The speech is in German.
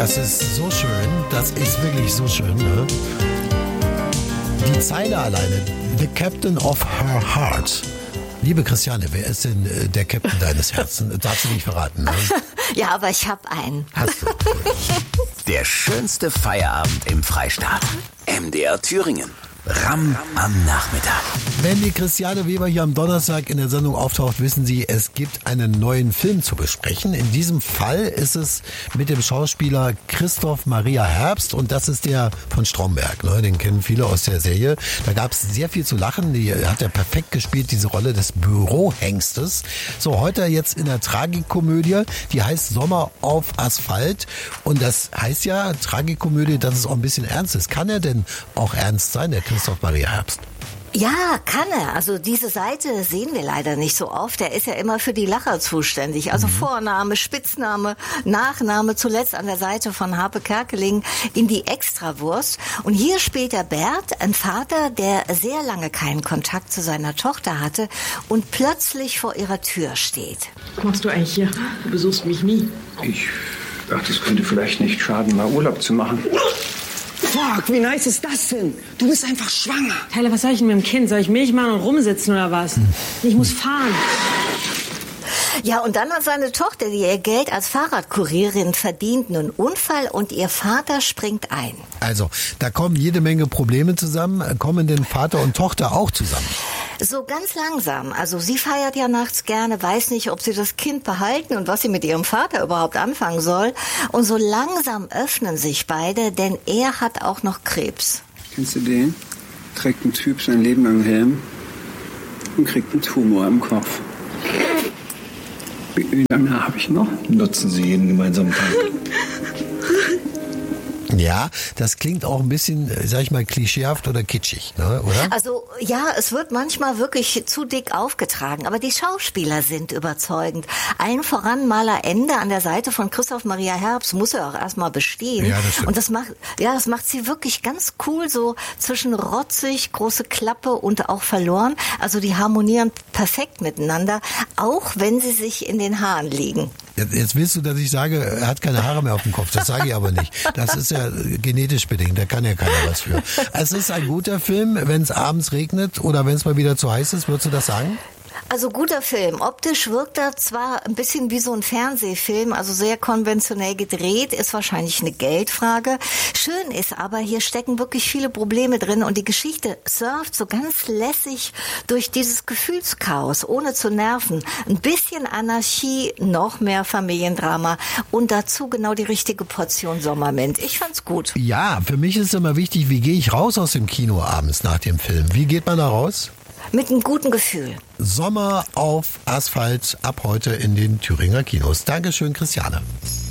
Das ist so schön, das ist wirklich so schön, ne? Die Zeile alleine, The Captain of Her Heart. Liebe Christiane, wer ist denn der Captain deines Herzens? Darfst du nicht verraten, ne? Ja, aber ich habe einen. Hast du. Der schönste Feierabend im Freistaat. MDR Thüringen. Ram am Nachmittag. Wenn die Christiane Weber hier am Donnerstag in der Sendung auftaucht, wissen Sie, es gibt einen neuen Film zu besprechen. In diesem Fall ist es mit dem Schauspieler Christoph Maria Herbst und das ist der von Stromberg. Ne? Den kennen viele aus der Serie. Da gab es sehr viel zu lachen. Die hat er perfekt gespielt, diese Rolle des Bürohengstes. So, heute jetzt in der Tragikomödie, die heißt Sommer auf Asphalt. Und das heißt ja, Tragikomödie, dass es auch ein bisschen ernst ist. Kann er denn auch ernst sein, der Christoph Maria Herbst? Ja, kann er. Also diese Seite sehen wir leider nicht so oft. Er ist ja immer für die Lacher zuständig. Also Vorname, Spitzname, Nachname, zuletzt an der Seite von Harpe Kerkeling in die Extrawurst. Und hier spielt er Bert, ein Vater, der sehr lange keinen Kontakt zu seiner Tochter hatte und plötzlich vor ihrer Tür steht. Was machst du eigentlich hier? Du besuchst mich nie. Ich dachte, es könnte vielleicht nicht schaden, mal Urlaub zu machen. Fuck, wie nice ist das denn? Du bist einfach schwanger. Tyler, was soll ich denn mit dem Kind? Soll ich Milch machen und rumsitzen oder was? Ich muss fahren. Ja, und dann hat seine Tochter, die ihr Geld als Fahrradkurierin verdient, einen Unfall und ihr Vater springt ein. Also, da kommen jede Menge Probleme zusammen. Kommen denn Vater und Tochter auch zusammen? So ganz langsam. Also sie feiert ja nachts gerne, weiß nicht, ob sie das Kind behalten und was sie mit ihrem Vater überhaupt anfangen soll. Und so langsam öffnen sich beide, denn er hat auch noch Krebs. Kennst du den? Trägt ein Typ sein Leben am Helm und kriegt einen Tumor im Kopf. Wie lange habe ich noch? Nutzen Sie jeden gemeinsamen Tag. Ja, das klingt auch ein bisschen, sag ich mal, klischeehaft oder kitschig, ne, oder? Also ja, es wird manchmal wirklich zu dick aufgetragen, aber die Schauspieler sind überzeugend. Allen voran Maler Ende an der Seite von Christoph Maria Herbst muss er auch erstmal bestehen. Ja, das stimmt. Und das macht sie wirklich ganz cool, so zwischen rotzig, große Klappe und auch verloren. Also die harmonieren perfekt miteinander, auch wenn sie sich in den Haaren liegen. Jetzt willst du, dass ich sage, er hat keine Haare mehr auf dem Kopf. Das sage ich aber nicht. Das ist ja genetisch bedingt. Da kann ja keiner was für. Es ist ein guter Film, wenn es abends regnet oder wenn es mal wieder zu heiß ist. Würdest du das sagen? Also guter Film. Optisch wirkt er zwar ein bisschen wie so ein Fernsehfilm, also sehr konventionell gedreht, ist wahrscheinlich eine Geldfrage. Schön ist aber, hier stecken wirklich viele Probleme drin und die Geschichte surft so ganz lässig durch dieses Gefühlschaos, ohne zu nerven. Ein bisschen Anarchie, noch mehr Familiendrama und dazu genau die richtige Portion Sommermint. Ich fand's gut. Ja, für mich ist immer wichtig, wie gehe ich raus aus dem Kino abends nach dem Film? Wie geht man da raus? Mit einem guten Gefühl. Sommer auf Asphalt ab heute in den Thüringer Kinos. Dankeschön, Christiane.